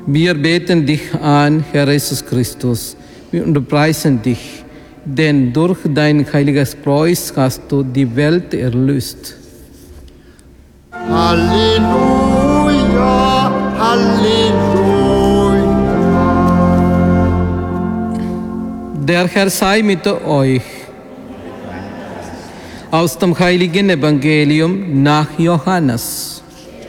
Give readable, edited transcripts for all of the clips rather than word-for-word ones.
Wir beten dich an, Herr Jesus Christus. Wir preisen dich, denn durch dein heiliges Kreuz hast du die Welt erlöst. Halleluja, Halleluja. Der Herr sei mit euch. Aus dem heiligen Evangelium nach Johannes.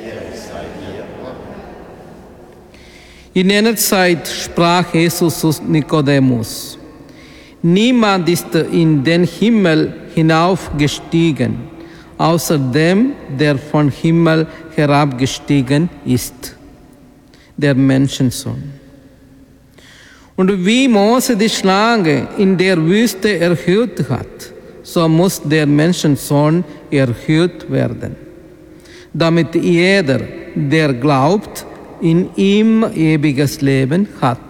In jener Zeit sprach Jesus zu Nikodemus: Niemand ist in den Himmel hinaufgestiegen, außer dem, der vom Himmel herabgestiegen ist, der Menschensohn. Und wie Mose die Schlange in der Wüste erhöht hat, so muss der Menschensohn erhöht werden, damit jeder, der glaubt, in ihm ewiges Leben hat.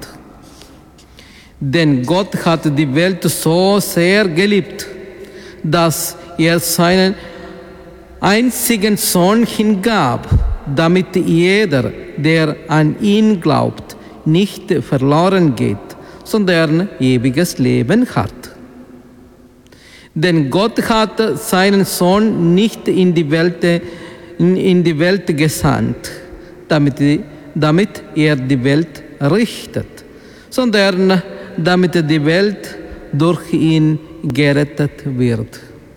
Denn Gott hat die Welt so sehr geliebt, dass er seinen einzigen Sohn hingab, damit jeder, der an ihn glaubt, nicht verloren geht, sondern ewiges Leben hat. Denn Gott hat seinen Sohn nicht in die Welt gesandt, damit er die Welt richtet, sondern damit die Welt durch ihn gerettet wird.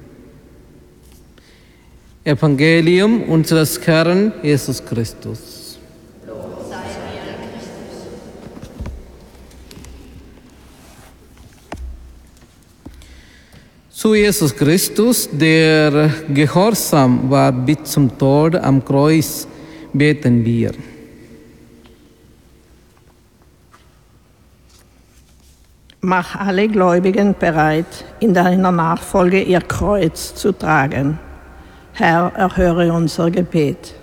Evangelium unseres Herrn Jesus Christus. Zu Jesus Christus, der gehorsam war bis zum Tod am Kreuz, beten wir. Mach alle Gläubigen bereit, in deiner Nachfolge ihr Kreuz zu tragen. Herr, erhöre unser Gebet.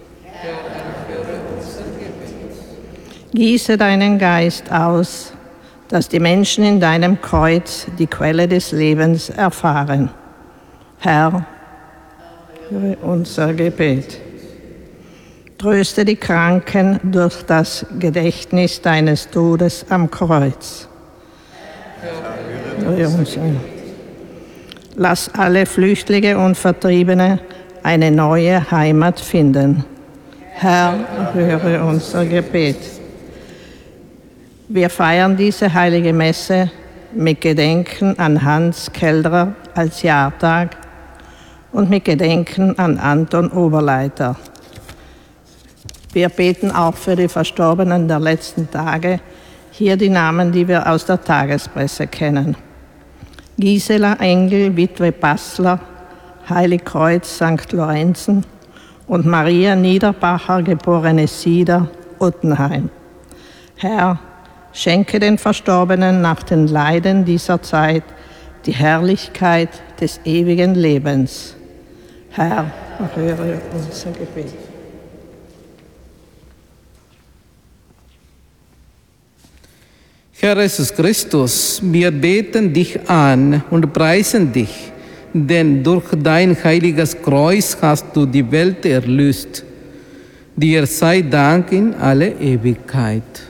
Gieße deinen Geist aus, dass die Menschen in deinem Kreuz die Quelle des Lebens erfahren. Herr, höre unser Gebet. Tröste die Kranken durch das Gedächtnis deines Todes am Kreuz. Lass alle Flüchtlinge und Vertriebene eine neue Heimat finden. Herr, höre unser Gebet. Wir feiern diese heilige Messe mit Gedenken an Hans Kelderer als Jahrtag und mit Gedenken an Anton Oberleiter. Wir beten auch für die Verstorbenen der letzten Tage, hier die Namen, die wir aus der Tagespresse kennen. Gisela Engel, Witwe Bassler, Heiligkreuz St. Lorenzen und Maria Niederbacher, geborene Sieder, Ottenheim. Herr, schenke den Verstorbenen nach den Leiden dieser Zeit die Herrlichkeit des ewigen Lebens. Herr, erhöre unser Gebet. Herr Jesus Christus, wir beten dich an und preisen dich, denn durch dein heiliges Kreuz hast du die Welt erlöst. Dir sei Dank in alle Ewigkeit.